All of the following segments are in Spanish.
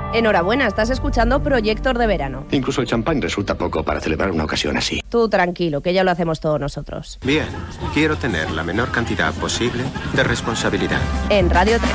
Enhorabuena, estás escuchando Proyectos de Verano. Incluso el champán resulta poco para celebrar una ocasión así. Tú tranquilo, que ya lo hacemos todos nosotros. Bien, quiero tener la menor cantidad posible de responsabilidad. En Radio 3.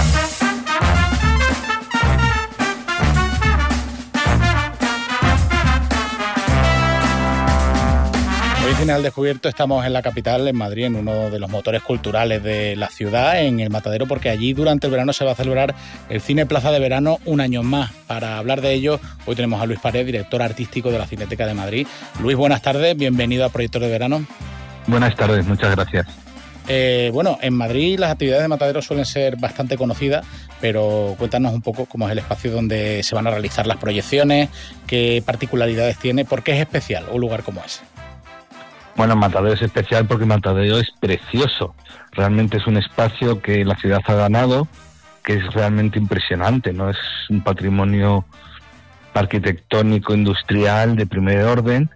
Hoy en Cine al Descubierto estamos en la capital, en Madrid, en uno de los motores culturales de la ciudad, en el Matadero, porque allí durante el verano se va a celebrar el Cine Plaza de Verano un año más. Para hablar de ello, hoy tenemos a Luis Pared, director artístico de la Cineteca de Madrid. Luis, buenas tardes, bienvenido a Proyectos de Verano. Buenas tardes, muchas gracias. Bueno, en Madrid las actividades de Matadero suelen ser bastante conocidas, pero cuéntanos un poco cómo es el espacio donde se van a realizar las proyecciones, qué particularidades tiene, por qué es especial un lugar como ese. Bueno, Matadero es especial porque Matadero es precioso. Realmente es un espacio que la ciudad ha ganado, que es realmente impresionante, ¿no? Es un patrimonio arquitectónico, industrial, de primer orden.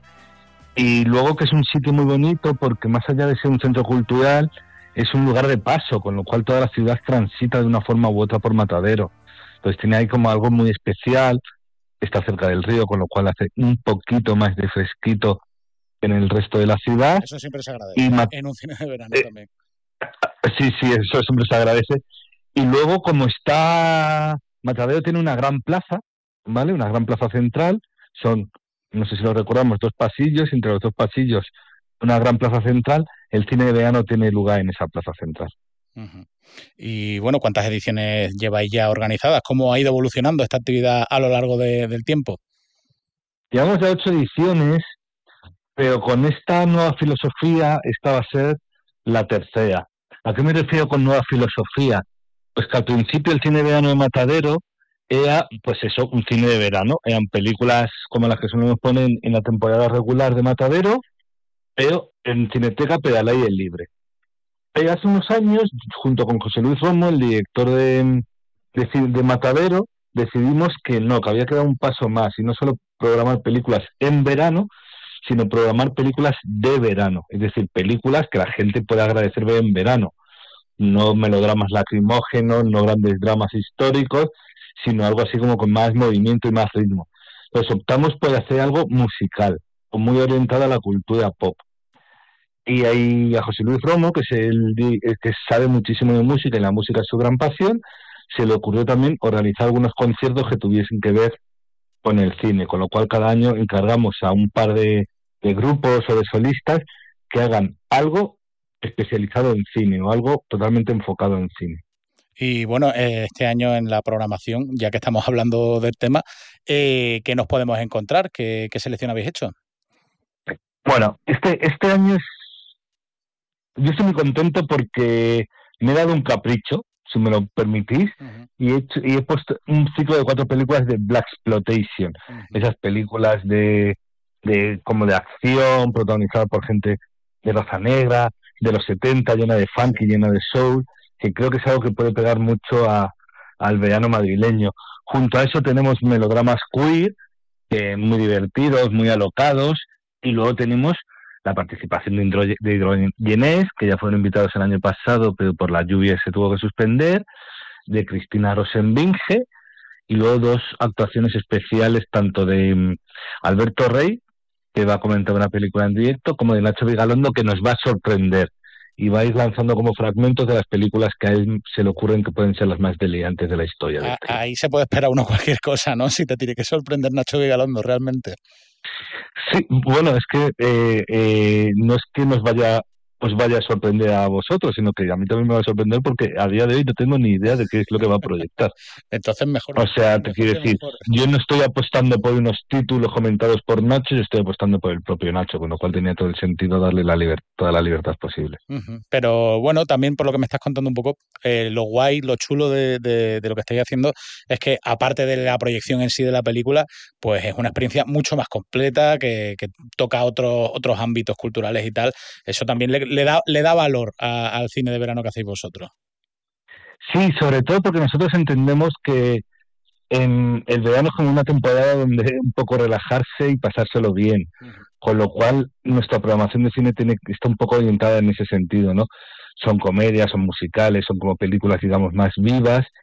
Y luego que es un sitio muy bonito porque más allá de ser un centro cultural, es un lugar de paso, con lo cual toda la ciudad transita de una forma u otra por Matadero. Entonces tiene ahí como algo muy especial, está cerca del río, con lo cual hace un poquito más de fresquito en el resto de la ciudad. Eso siempre se agradece, en un cine de verano también. Sí, eso siempre se agradece. Y luego, como está... Matadero tiene una gran plaza, ¿vale? Una gran plaza central. Son, no sé si lo recordamos, 2 pasillos. Entre los 2 pasillos, una gran plaza central. El cine de verano tiene lugar en esa plaza central. Uh-huh. Y bueno, ¿cuántas ediciones lleváis ya organizadas? ¿Cómo ha ido evolucionando esta actividad a lo largo del tiempo? Llevamos ya 8 ediciones, pero con esta nueva filosofía, esta va a ser la tercera. ¿A qué me refiero con nueva filosofía? Pues que al principio el cine de verano de Matadero era, pues eso, un cine de verano. Eran películas como las que solemos poner en la temporada regular de Matadero, pero en Cineteca Pedal Aire Libre. Pero hace unos años, junto con José Luis Romo, el director de Matadero, decidimos que no, que había que dar un paso más y no solo programar películas en verano, sino programar películas de verano, es decir, películas que la gente pueda agradecer ver en verano, no melodramas lacrimógenos, no grandes dramas históricos, sino algo así como con más movimiento y más ritmo. Entonces optamos por hacer algo musical, o muy orientado a la cultura pop. Y ahí a José Luis Romo, que es el que sabe muchísimo de música, y la música es su gran pasión, se le ocurrió también organizar algunos conciertos que tuviesen que ver con el cine, con lo cual cada año encargamos a un par de grupos o de solistas que hagan algo especializado en cine o algo totalmente enfocado en cine. Y bueno, este año en la programación, ya que estamos hablando del tema, ¿qué nos podemos encontrar? ¿Qué selección habéis hecho? Bueno, este año yo estoy muy contento porque me he dado un capricho, si me lo permitís, uh-huh. y he puesto un ciclo de 4 películas de Blaxploitation, uh-huh. Esas películas de como de acción, protagonizadas por gente de raza negra, de los 70, llena de funk y llena de soul, que creo que es algo que puede pegar mucho al verano madrileño. Junto a eso tenemos melodramas queer, muy divertidos, muy alocados, y luego tenemos la participación de Hidrogenés, que ya fueron invitados el año pasado, pero por la lluvia se tuvo que suspender, de Cristina Rosenbinge, y luego 2 actuaciones especiales, tanto de Alberto Rey, que va a comentar una película en directo, como de Nacho Vigalondo, que nos va a sorprender, y va a ir lanzando como fragmentos de las películas que a él se le ocurren que pueden ser las más delirantes de la historia. Ahí se puede esperar uno cualquier cosa, ¿no? Si te tiene que sorprender Nacho Vigalondo, realmente. Sí, bueno, es que no es que os vaya a sorprender a vosotros, sino que a mí también me va a sorprender porque a día de hoy no tengo ni idea de qué es lo que va a proyectar. Entonces mejor. O sea, te quiero decir, yo no estoy apostando por unos títulos comentados por Nacho, yo estoy apostando por el propio Nacho, con lo cual tenía todo el sentido darle toda la libertad posible. Uh-huh. Pero bueno, también por lo que me estás contando un poco, lo guay, lo chulo de lo que estáis haciendo es que aparte de la proyección en sí de la película, pues es una experiencia mucho más completa que toca otros ámbitos culturales y tal. Eso también le da valor al cine de verano que hacéis vosotros. Sí, sobre todo porque nosotros entendemos que el verano es como una temporada donde un poco relajarse y pasárselo bien, con lo cual nuestra programación de cine está un poco orientada en ese sentido, ¿no? Son comedias, son musicales, son como películas, digamos, más vivas,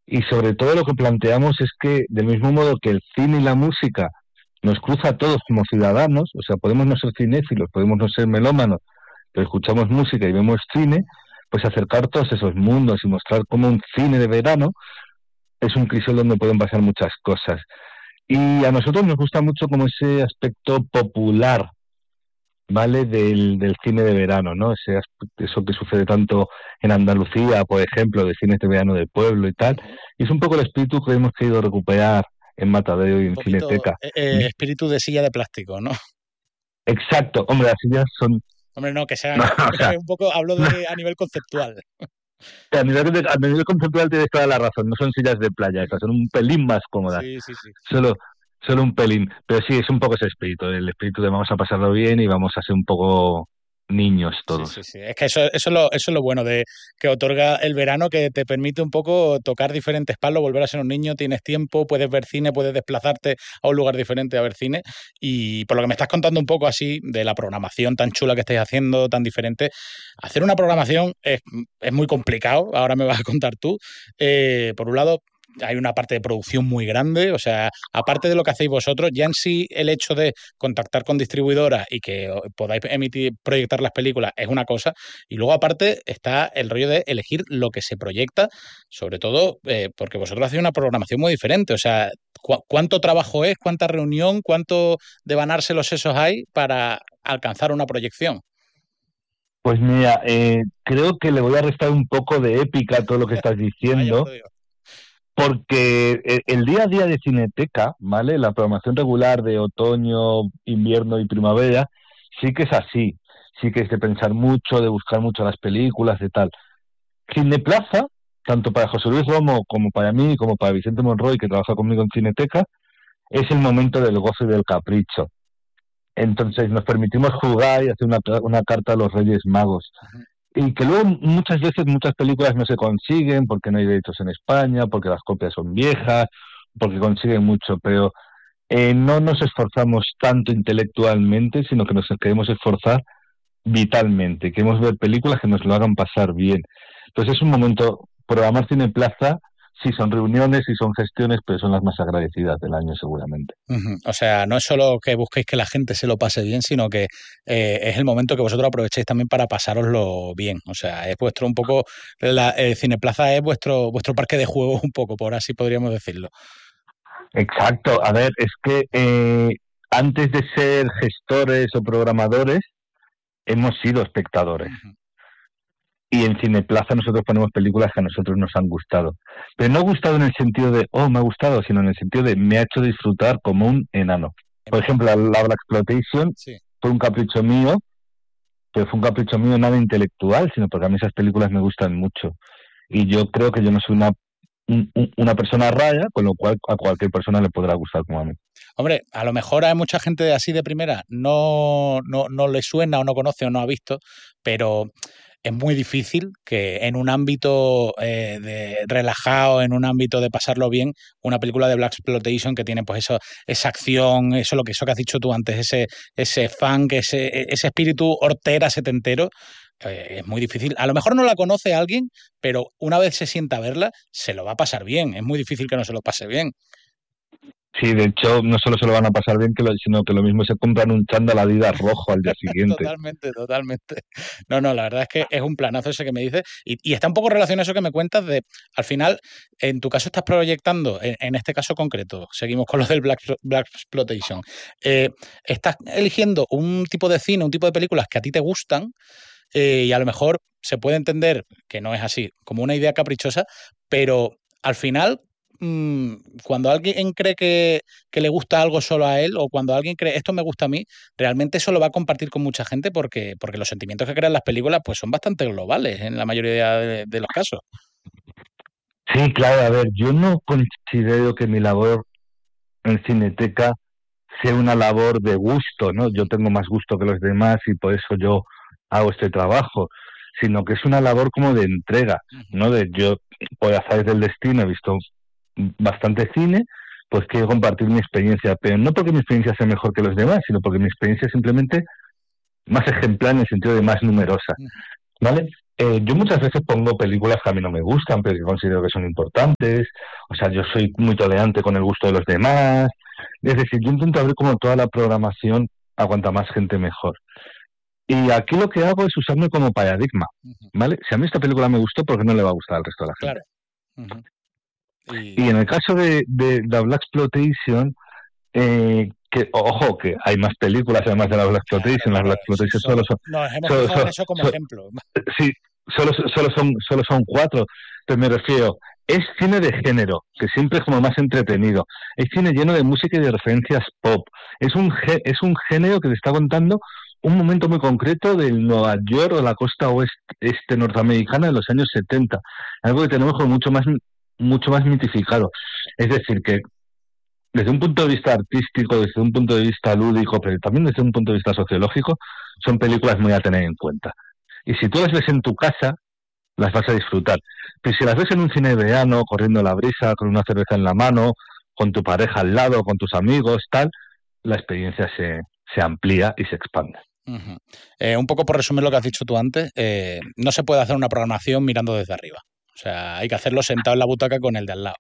y sobre todo lo que planteamos es que, del mismo modo que el cine y la música nos cruza a todos como ciudadanos, o sea, podemos no ser cinéfilos, podemos no ser melómanos, pero escuchamos música y vemos cine, pues acercar todos esos mundos y mostrar cómo un cine de verano es un crisol donde pueden pasar muchas cosas. Y a nosotros nos gusta mucho como ese aspecto popular, ¿vale? Del cine de verano, ¿no? Eso que sucede tanto en Andalucía, por ejemplo, de cines de verano de pueblo y tal. Y es un poco el espíritu que hemos querido recuperar en Matadero y en Cineteca. Espíritu de silla de plástico, ¿no? Exacto. Hombre, las sillas son... Hombre, no, que sea No, o sea, un poco, hablo de a nivel conceptual. a nivel conceptual tienes toda la razón. No son sillas de playa, esas son un pelín más cómodas. Sí, sí, sí. Solo un pelín. Pero sí, es un poco ese espíritu, el espíritu de vamos a pasarlo bien y vamos a ser un poco niños todos. Sí, sí, sí. Es que eso es lo bueno de que otorga el verano, que te permite un poco tocar diferentes palos, volver a ser un niño, tienes tiempo, puedes ver cine, puedes desplazarte a un lugar diferente a ver cine. Y por lo que me estás contando un poco así de la programación tan chula que estáis haciendo, tan diferente, hacer una programación es muy complicado, ahora me vas a contar tú. Por un lado, hay una parte de producción muy grande, o sea, aparte de lo que hacéis vosotros, ya en sí el hecho de contactar con distribuidoras y que podáis proyectar las películas es una cosa, y luego aparte está el rollo de elegir lo que se proyecta, sobre todo porque vosotros hacéis una programación muy diferente, o sea, ¿cuánto trabajo es, cuánta reunión, cuánto de ganarse los sesos hay para alcanzar una proyección? Pues mira, creo que le voy a restar un poco de épica a todo lo que estás diciendo. Porque el día a día de Cineteca, ¿vale? La programación regular de otoño, invierno y primavera, sí que es así. Sí que es de pensar mucho, de buscar mucho las películas, de tal. Cineplaza, tanto para José Luis Romo como para mí, como para Vicente Monroy, que trabaja conmigo en Cineteca, es el momento del gozo y del capricho. Entonces nos permitimos jugar y hacer una carta a los Reyes Magos. Y que luego muchas veces muchas películas no se consiguen porque no hay derechos en España, porque las copias son viejas, porque consiguen mucho, pero no nos esforzamos tanto intelectualmente, sino que nos queremos esforzar vitalmente. Queremos ver películas que nos lo hagan pasar bien. Entonces es un momento, programar Cine Plaza, sí son reuniones, sí son gestiones, pero son las más agradecidas del año seguramente. O sea, no es solo que busquéis que la gente se lo pase bien, sino que es el momento que vosotros aprovechéis también para pasároslo bien. O sea, es vuestro un poco, Cineplaza es vuestro parque de juegos un poco, por así podríamos decirlo. Exacto. A ver, es que antes de ser gestores o programadores, hemos sido espectadores. Y en Cineplaza nosotros ponemos películas que a nosotros nos han gustado. Pero no gustado en el sentido de, me ha gustado, sino en el sentido de, me ha hecho disfrutar como un enano. Por ejemplo, la Blaxploitation fue un capricho mío, pero fue un capricho mío nada intelectual, sino porque a mí esas películas me gustan mucho. Y yo creo que yo no soy una persona rara, con lo cual a cualquier persona le podrá gustar como a mí. Hombre, a lo mejor a mucha gente así de primera no le suena o no conoce o no ha visto, pero es muy difícil que en un ámbito de relajado, en un ámbito de pasarlo bien, una película de Blaxploitation que tiene pues esa acción, eso que has dicho tú antes, ese funk, ese espíritu hortera setentero, es muy difícil. A lo mejor no la conoce alguien, pero una vez se sienta a verla, se lo va a pasar bien. Es muy difícil que no se lo pase bien. Sí, de hecho, no solo se lo van a pasar bien, sino que lo mismo se compran un chándal Adidas rojo al día siguiente. Totalmente. No, la verdad es que es un planazo ese que me dices. Y está un poco relacionado a eso que me cuentas de, al final, en tu caso estás proyectando, en este caso concreto, seguimos con lo del Blaxploitation, estás eligiendo un tipo de cine, un tipo de películas que a ti te gustan, y a lo mejor se puede entender que no es así, como una idea caprichosa, pero al final, cuando alguien cree que le gusta algo solo a él, o cuando alguien cree esto me gusta a mí, realmente eso lo va a compartir con mucha gente porque los sentimientos que crean las películas pues son bastante globales en la mayoría de los casos. Sí, claro, a ver, yo no considero que mi labor en Cineteca sea una labor de gusto, ¿no? Yo tengo más gusto que los demás y por eso yo hago este trabajo, sino que es una labor como de entrega, ¿no? Yo, por azares del destino, he visto bastante cine, pues quiero compartir mi experiencia, pero no porque mi experiencia sea mejor que los demás, sino porque mi experiencia es simplemente más ejemplar en el sentido de más numerosa, ¿vale? Yo muchas veces pongo películas que a mí no me gustan, pero que considero que son importantes. O sea, yo soy muy tolerante con el gusto de los demás. Es decir, yo intento abrir como toda la programación a cuanta más gente mejor. Y aquí lo que hago es usarme como paradigma, ¿vale? Si a mí esta película me gustó, ¿por qué no le va a gustar al resto de la gente? Claro. Y en el caso de la Blaxploitation, que ojo, que hay más películas además de la Blaxploitation. Las Blaxploitation solo son... Nos hemos fijado en eso como ejemplo. Sí, solo son 4. Pero me refiero, es cine de género, que siempre es como más entretenido. Es cine lleno de música y de referencias pop. Es un género que te está contando un momento muy concreto del Nueva York o la costa oeste norteamericana de los años 70. Algo que tenemos como mucho más mitificado. Es decir, que desde un punto de vista artístico, desde un punto de vista lúdico, pero también desde un punto de vista sociológico, son películas muy a tener en cuenta. Y si tú las ves en tu casa, las vas a disfrutar. Pero si las ves en un cine de verano, corriendo la brisa, con una cerveza en la mano, con tu pareja al lado, con tus amigos, tal, la experiencia se amplía y se expande. Un poco por resumir lo que has dicho tú antes, no se puede hacer una programación mirando desde arriba. O sea, hay que hacerlo sentado en la butaca con el de al lado.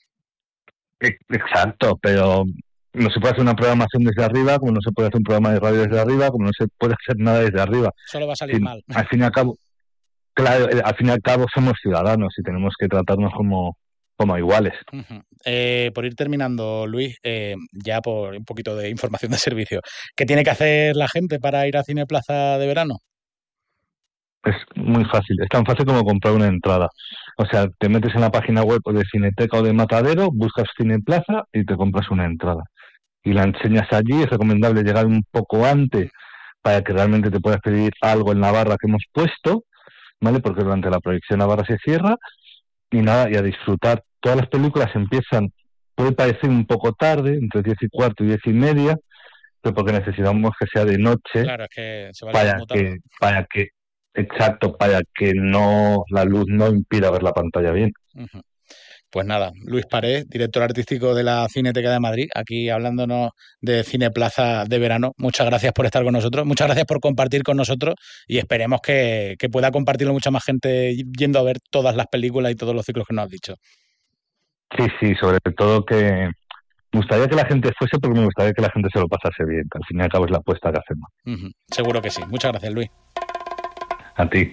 Exacto, pero no se puede hacer una programación desde arriba, como no se puede hacer un programa de radio desde arriba, como no se puede hacer nada desde arriba. Solo va a salir mal. Al fin y al cabo, claro, al fin y al cabo somos ciudadanos y tenemos que tratarnos como iguales. Por ir terminando, Luis, ya por un poquito de información de servicio, ¿qué tiene que hacer la gente para ir a Cineplaza de verano? Es muy fácil, es tan fácil como comprar una entrada. O sea, te metes en la página web de Cineteca o de Matadero, buscas Cineplaza y te compras una entrada. Y la enseñas allí. Es recomendable llegar un poco antes para que realmente te puedas pedir algo en la barra que hemos puesto, ¿vale? Porque durante la proyección la barra se cierra. Y nada, y a disfrutar. Todas las películas empiezan, puede parecer un poco tarde, entre 10 y cuarto y 10 y media, pero porque necesitamos que sea de noche. Claro, es que se va a para que no la luz no impida ver la pantalla bien. Pues nada, Luis Parés, director artístico de la Cineteca de Madrid, aquí hablándonos de Cineplaza de verano. Muchas gracias por estar con nosotros, muchas gracias por compartir con nosotros y esperemos que pueda compartirlo mucha más gente yendo a ver todas las películas y todos los ciclos que nos has dicho. Sí, sobre todo que me gustaría que la gente fuese, porque me gustaría que la gente se lo pasase bien, que al fin y al cabo es la apuesta que hacemos. Seguro que sí. Muchas gracias, Luis. A ti.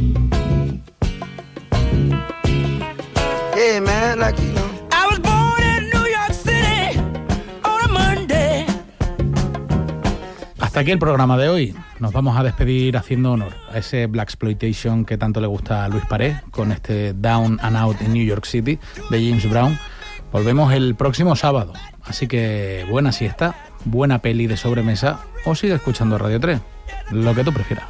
Yeah, man, like, you know. I was born in New York City on a Monday. Hasta aquí el programa de hoy. Nos vamos a despedir haciendo honor a ese Blaxploitation que tanto le gusta a Luis Parés, con este Down and Out in New York City de James Brown. Volvemos el próximo sábado, así que buena siesta, buena peli de sobremesa o sigue escuchando Radio 3, lo que tú prefieras.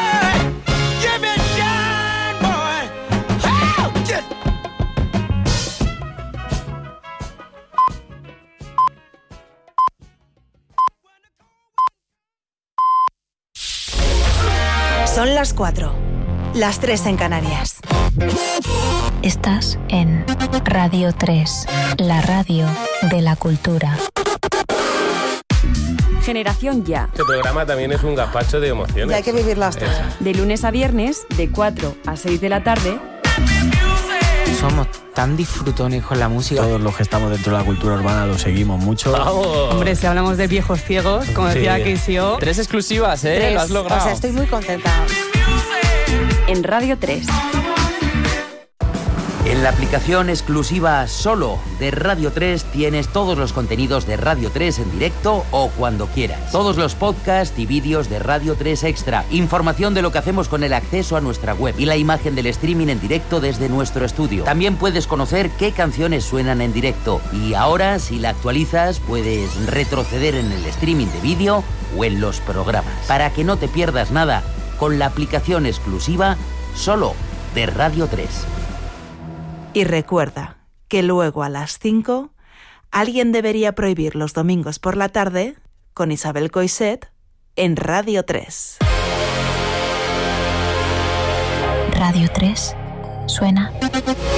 Son las 4, las 3 en Canarias. Estás en Radio 3, la radio de la cultura. Generación Ya. Este programa también es un gazpacho de emociones. Y hay que vivir las tres. De lunes a viernes, de 4 a 6 de la tarde. Somos tan disfrutones con la música. Todos los que estamos dentro de la cultura urbana lo seguimos mucho. ¡Vamos! Hombre, si hablamos de viejos ciegos, como decía KCO. 3 exclusivas, ¿eh? 3. Lo has logrado. O sea, estoy muy contenta. En Radio 3. En la aplicación exclusiva solo de Radio 3 tienes todos los contenidos de Radio 3 en directo o cuando quieras. Todos los podcasts y vídeos de Radio 3 Extra. Información de lo que hacemos con el acceso a nuestra web y la imagen del streaming en directo desde nuestro estudio. También puedes conocer qué canciones suenan en directo. Y ahora, si la actualizas, puedes retroceder en el streaming de vídeo o en los programas. Para que no te pierdas nada con la aplicación exclusiva solo de Radio 3. Y recuerda que luego a las 5 alguien debería prohibir los domingos por la tarde con Isabel Coixet en Radio 3. Radio 3 suena